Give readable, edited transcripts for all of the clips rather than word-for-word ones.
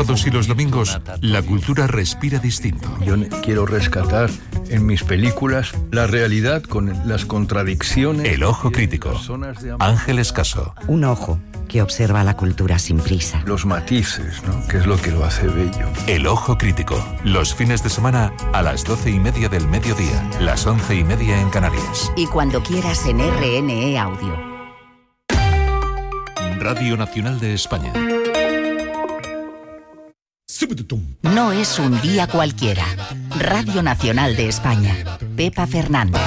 sábados y los domingos, la cultura respira distinto. Yo quiero rescatar en mis películas la realidad con las contradicciones. El Ojo Crítico. Ángel Escaso. Un ojo que observa la cultura sin prisa. Los matices, ¿no? Que es lo que lo hace bello. El Ojo Crítico. Los fines de semana a las 12:30 del mediodía, las 11:30 en Canarias. Y cuando quieras en RNE Audio. Radio Nacional de España. No es un día cualquiera. Radio Nacional de España. Pepa Fernández.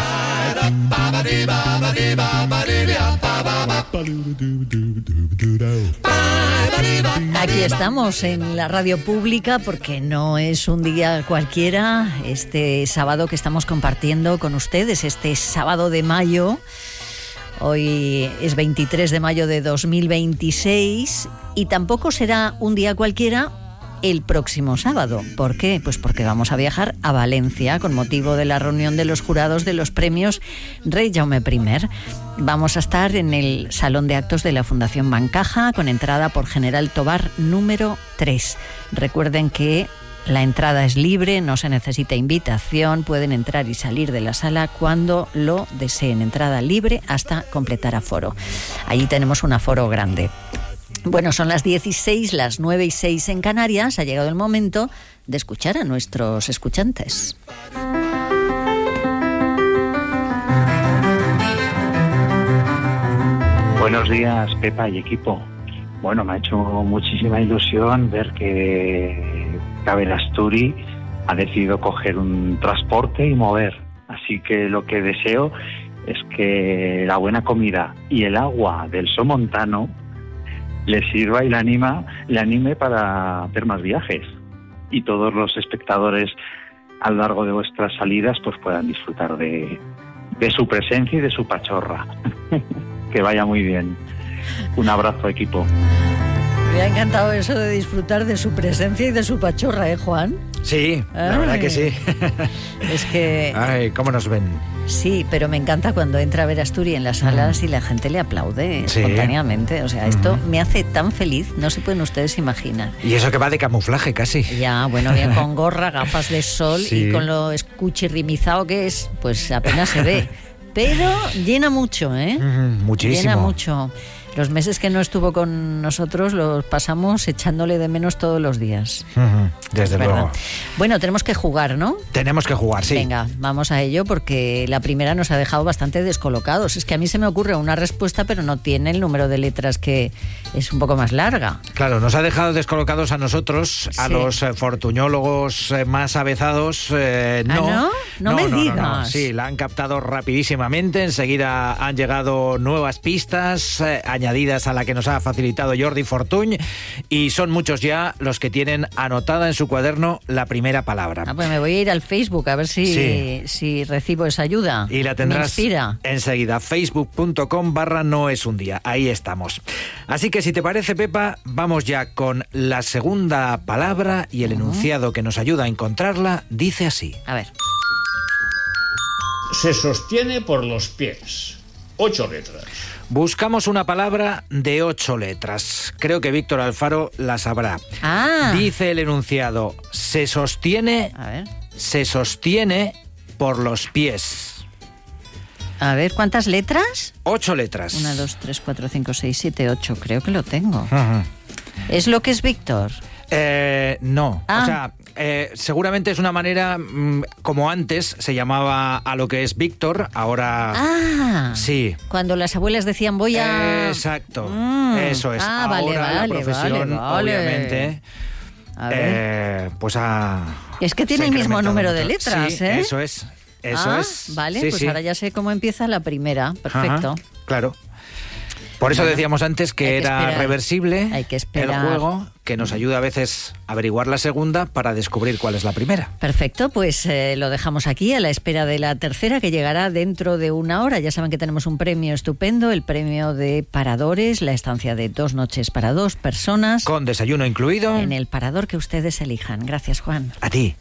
Aquí estamos en la radio pública porque no es un día cualquiera. Este sábado que estamos compartiendo con ustedes, este sábado de mayo. Hoy es 23 de mayo de 2026 y tampoco será un día cualquiera el próximo sábado. ¿Por qué? Pues porque vamos a viajar a Valencia con motivo de la reunión de los jurados de los premios Rey Jaume I. Vamos a estar en el Salón de Actos de la Fundación Bancaja con entrada por General Tobar número 3. Recuerden que la entrada es libre, no se necesita invitación, pueden entrar y salir de la sala cuando lo deseen. Entrada libre hasta completar aforo. Allí tenemos un aforo grande. Bueno, son las 16, las 9:06 en Canarias. Ha llegado el momento de escuchar a nuestros escuchantes. Buenos días, Pepa y equipo. Bueno, me ha hecho muchísima ilusión ver que Caberasturi ha decidido coger un transporte y mover. Así que lo que deseo es que la buena comida y el agua del Somontano le sirva y le anime para hacer más viajes. Y todos los espectadores a lo largo de vuestras salidas pues puedan disfrutar de su presencia y de su pachorra. Que vaya muy bien. Un abrazo, equipo. Me ha encantado eso de disfrutar de su presencia y de su pachorra, ¿eh, Juan? Sí, la verdad que sí. Es que... Ay, ¿cómo nos ven? Sí, pero me encanta cuando entra Verasturi en las salas y la gente le aplaude espontáneamente. O sea, esto me hace tan feliz, no se pueden ustedes imaginar. Y eso que va de camuflaje casi. Ya, bueno, bien con gorra, gafas de sol y con lo escuchirrimizado que es, pues apenas se ve. Pero llena mucho, ¿eh? Muchísimo. Llena mucho. Los meses que no estuvo con nosotros los pasamos echándole de menos todos los días. Desde luego. Bueno, tenemos que jugar, ¿no? Tenemos que jugar, sí. Venga, vamos a ello porque la primera nos ha dejado bastante descolocados. Es que a mí se me ocurre una respuesta, pero no tiene el número de letras, que es un poco más larga. Claro, nos ha dejado descolocados a nosotros, a los fortuñólogos más avezados. No me digas. No. Sí, la han captado rapidísimamente. Enseguida han llegado nuevas pistas añadidas a la que nos ha facilitado Jordi Fortuny, y son muchos ya los que tienen anotada en su cuaderno la primera palabra. Pues me voy a ir al Facebook a ver si recibo esa ayuda. Y la tendrás enseguida, facebook.com/no es un día. Ahí estamos. Así que si te parece, Pepa, vamos ya con la segunda palabra, y el enunciado que nos ayuda a encontrarla dice así. A ver. Se sostiene por los pies. 8 letras. Buscamos una palabra de 8 letras. Creo que Víctor Alfaro la sabrá. Dice el enunciado: se sostiene por los pies. A ver, ¿cuántas letras? 8 letras. 1, 2, 3, 4, 5, 6, 7, 8. Creo que lo tengo. ¿Es lo que es Víctor? No. O sea, seguramente es una manera, como antes se llamaba a lo que es Víctor, ahora... Sí. Cuando las abuelas decían voy a... Exacto. Eso es. Ahora la profesión, obviamente... A ver. Pues es que tiene el mismo número de letras, sí, ¿eh? Eso es. Vale, sí, pues ahora ya sé cómo empieza la primera. Perfecto. Claro. Por eso decíamos antes que era reversible el juego, que nos ayuda a veces a averiguar la segunda para descubrir cuál es la primera. Perfecto, pues lo dejamos aquí a la espera de la tercera, que llegará dentro de una hora. Ya saben que tenemos un premio estupendo, el premio de Paradores, la estancia de 2 noches para 2 personas. Con desayuno incluido. En el parador que ustedes elijan. Gracias, Juan. A ti.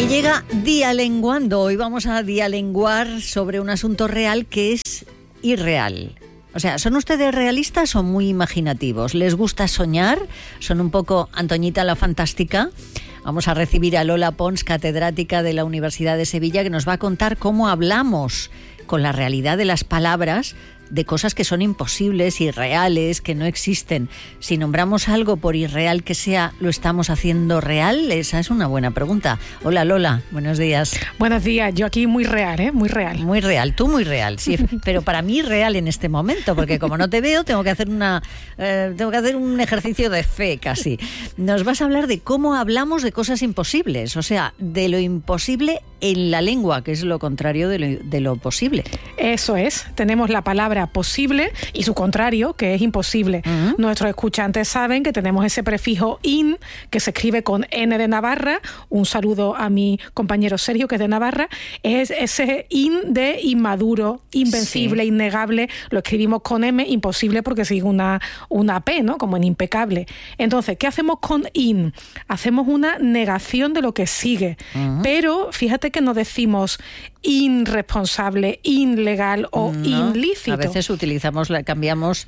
Y llega Dialenguando. Hoy vamos a dialenguar sobre un asunto real que es irreal. O sea, ¿son ustedes realistas o muy imaginativos? ¿Les gusta soñar? ¿Son un poco Antoñita la Fantástica? Vamos a recibir a Lola Pons, catedrática de la Universidad de Sevilla, que nos va a contar cómo hablamos con la realidad de las palabras de cosas que son imposibles, irreales, que no existen. Si nombramos algo por irreal que sea, ¿lo estamos haciendo real? Esa es una buena pregunta. Hola Lola, buenos días. Buenos días, yo aquí muy real, ¿eh? Muy real. Muy real, tú muy real, sí, pero para mí real en este momento, porque como no te veo, tengo que hacer un ejercicio de fe casi. Nos vas a hablar de cómo hablamos de cosas imposibles, o sea, de lo imposible en la lengua, que es lo contrario de lo posible. Eso es, tenemos la palabra posible y su contrario, que es imposible. Uh-huh. Nuestros escuchantes saben que tenemos ese prefijo in, que se escribe con N de Navarra. Un saludo a mi compañero Sergio, que es de Navarra. Es ese in de inmaduro, invencible, sí, innegable. Lo escribimos con M, imposible, porque sigue una P, ¿no? Como en impecable. Entonces, ¿qué hacemos con in? Hacemos una negación de lo que sigue. Uh-huh. Pero fíjate que no decimos irresponsable, ilegal o ilícito. A veces cambiamos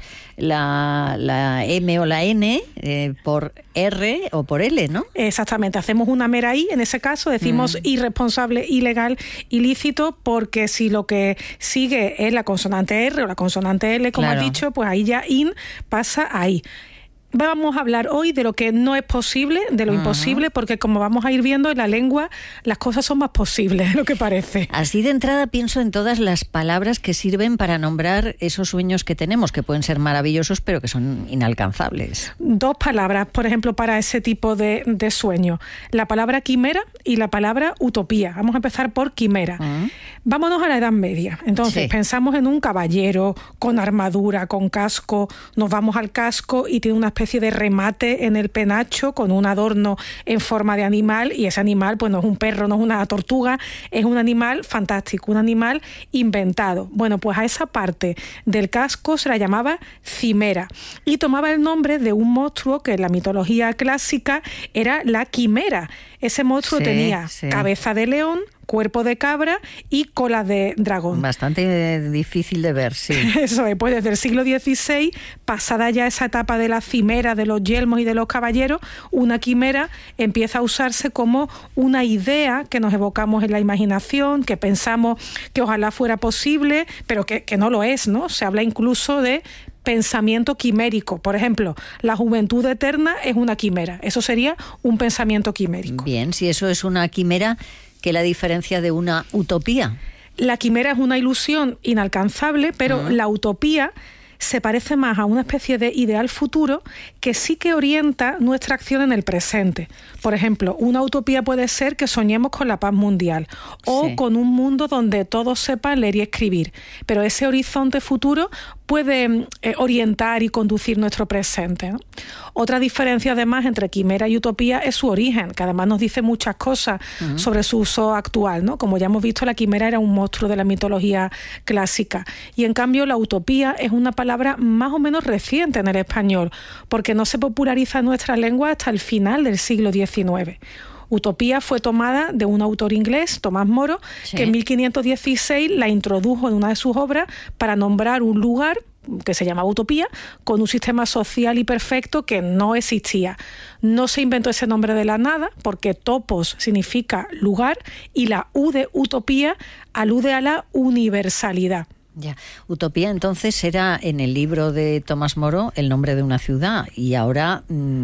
la M o la N por R o por L, ¿no? Exactamente, hacemos una mera I, en ese caso decimos irresponsable, ilegal, ilícito, porque si lo que sigue es la consonante R o la consonante L, como has dicho, pues ahí ya in pasa ahí. Vamos a hablar hoy de lo que no es posible, de lo imposible, porque como vamos a ir viendo en la lengua, las cosas son más posibles de lo que parece. Así de entrada pienso en todas las palabras que sirven para nombrar esos sueños que tenemos, que pueden ser maravillosos, pero que son inalcanzables. Dos palabras, por ejemplo, para ese tipo de sueño. La palabra quimera y la palabra utopía. Vamos a empezar por quimera. Vámonos a la Edad Media. Entonces, pensamos en un caballero con armadura, con casco. Nos vamos al casco y tiene una especie de remate en el penacho con un adorno en forma de animal, y ese animal pues no es un perro, no es una tortuga, es un animal fantástico, un animal inventado. Bueno, pues a esa parte del casco se la llamaba cimera y tomaba el nombre de un monstruo que en la mitología clásica era la quimera. Ese monstruo tenía cabeza de león, cuerpo de cabra y cola de dragón. Bastante difícil de ver, sí. Eso es, pues desde el siglo XVI, pasada ya esa etapa de la cimera, de los yelmos y de los caballeros, una quimera empieza a usarse como una idea que nos evocamos en la imaginación, que pensamos que ojalá fuera posible, pero que no lo es, ¿no? Se habla incluso de pensamiento quimérico. Por ejemplo, la juventud eterna es una quimera. Eso sería un pensamiento quimérico. Bien, si eso es una quimera, ¿qué la diferencia de una utopía? La quimera es una ilusión inalcanzable, pero la utopía se parece más a una especie de ideal futuro que sí que orienta nuestra acción en el presente. Por ejemplo, una utopía puede ser que soñemos con la paz mundial o con un mundo donde todos sepan leer y escribir, pero ese horizonte futuro puede orientar y conducir nuestro presente, ¿no? Otra diferencia además entre quimera y utopía es su origen, que además nos dice muchas cosas sobre su uso actual, ¿no? Como ya hemos visto, la quimera era un monstruo de la mitología clásica, y en cambio la utopía es una palabra más o menos reciente en el español, porque no se populariza en nuestra lengua hasta el final del siglo XIX. Utopía fue tomada de un autor inglés, Tomás Moro, que en 1516 la introdujo en una de sus obras para nombrar un lugar que se llamaba Utopía, con un sistema social y perfecto que no existía. No se inventó ese nombre de la nada, porque topos significa lugar y la U de utopía alude a la universalidad. Ya. Utopía entonces era en el libro de Tomás Moro el nombre de una ciudad, y ahora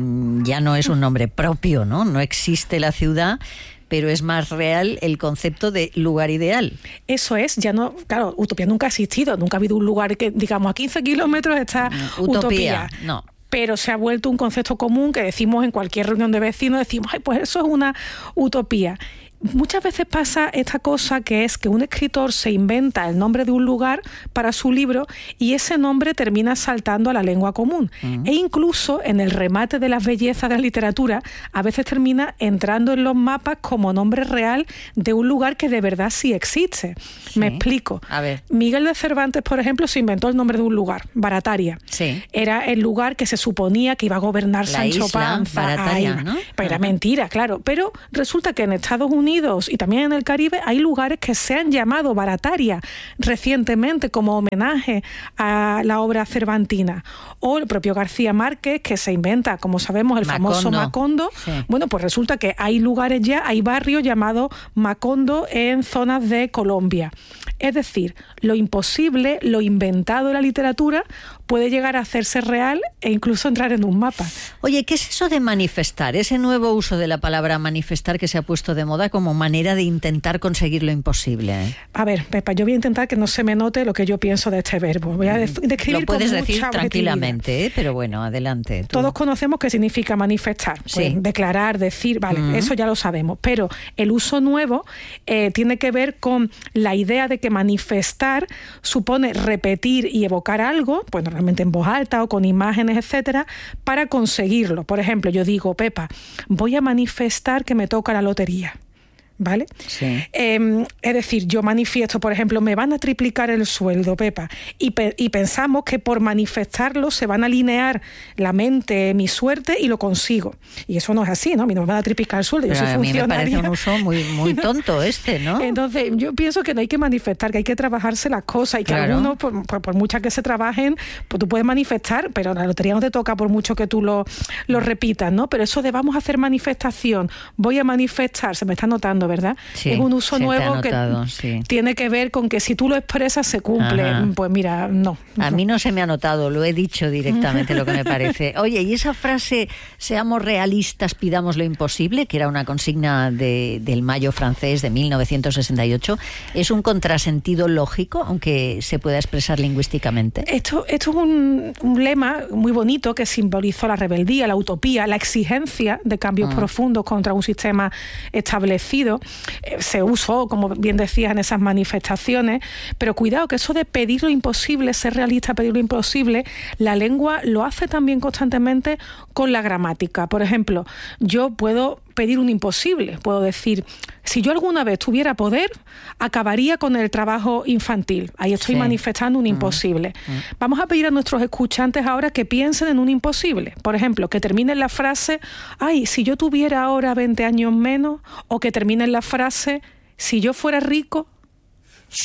ya no es un nombre propio, ¿no? No existe la ciudad, pero es más real el concepto de lugar ideal. Eso es, ya no, claro, utopía nunca ha existido, nunca ha habido un lugar que, digamos, a 15 kilómetros está utopía. No. Pero se ha vuelto un concepto común que decimos en cualquier reunión de vecinos, decimos, ay, pues eso es una utopía. Muchas veces pasa esta cosa, que es que un escritor se inventa el nombre de un lugar para su libro y ese nombre termina saltando a la lengua común. E incluso en el remate de las bellezas de la literatura a veces termina entrando en los mapas como nombre real de un lugar que de verdad sí existe. Sí. Me explico. A ver. Miguel de Cervantes, por ejemplo, se inventó el nombre de un lugar, Barataria. Sí. Era el lugar que se suponía que iba a gobernar la Sancho isla, Panza. Barataria, ¿no? Pero era mentira, claro. Pero resulta que en Estados Unidos Unidos y también en el Caribe hay lugares que se han llamado Barataria recientemente como homenaje a la obra cervantina. O el propio García Márquez, que se inventa, como sabemos, el famoso Macondo. Sí. Bueno, pues resulta que hay lugares ya, hay barrios llamados Macondo en zonas de Colombia. Es decir, lo imposible, lo inventado en la literatura puede llegar a hacerse real e incluso entrar en un mapa. Oye, ¿qué es eso de manifestar? Ese nuevo uso de la palabra manifestar que se ha puesto de moda como manera de intentar conseguir lo imposible. A ver, Pepa, yo voy a intentar que no se me note lo que yo pienso de este verbo. Voy a describir lo puedes con decir mucha tranquilamente, pero bueno, adelante. Tú. Todos conocemos qué significa manifestar. Pues, sí. Declarar, decir, vale, eso ya lo sabemos. Pero el uso nuevo tiene que ver con la idea de que manifestar supone repetir y evocar algo, pues normalmente en voz alta o con imágenes, etcétera, para conseguirlo. Por ejemplo, yo digo, Pepa, voy a manifestar que me toca la lotería. ¿Vale? Sí. Es decir, yo manifiesto, por ejemplo, me van a triplicar el sueldo, Pepa, y pensamos que por manifestarlo se van a alinear la mente, mi suerte, y lo consigo. Y eso no es así, ¿no? A mí no me van a triplicar el sueldo, pero yo soy funcionaria. A mí me parece un uso muy tonto ¿no? Entonces, yo pienso que no hay que manifestar, que hay que trabajarse las cosas y que algunos, por muchas que se trabajen, pues tú puedes manifestar, pero la lotería no te toca por mucho que tú lo repitas, ¿no? Pero eso de vamos a hacer manifestación, voy a manifestar, se me está notando, ¿verdad? Sí, es un uso nuevo notado, que tiene que ver con que si tú lo expresas se cumple. Ajá. Pues mira, no. A mí no se me ha notado, lo he dicho directamente lo que me parece. Oye, y esa frase, seamos realistas, pidamos lo imposible, que era una consigna del Mayo francés de 1968, ¿es un contrasentido lógico, aunque se pueda expresar lingüísticamente? Esto es un lema muy bonito que simbolizó la rebeldía, la utopía, la exigencia de cambios profundos contra un sistema establecido. Se usó, como bien decías, en esas manifestaciones, pero cuidado que eso de pedir lo imposible, ser realista, pedir lo imposible, la lengua lo hace también constantemente con la gramática. Por ejemplo, yo puedo pedir un imposible, puedo decir, si yo alguna vez tuviera poder, acabaría con el trabajo infantil. Ahí estoy manifestando un imposible. Vamos a pedir a nuestros escuchantes ahora que piensen en un imposible. Por ejemplo, que terminen la frase, ay, si yo tuviera ahora 20 años menos, o que terminen la frase, si yo fuera rico,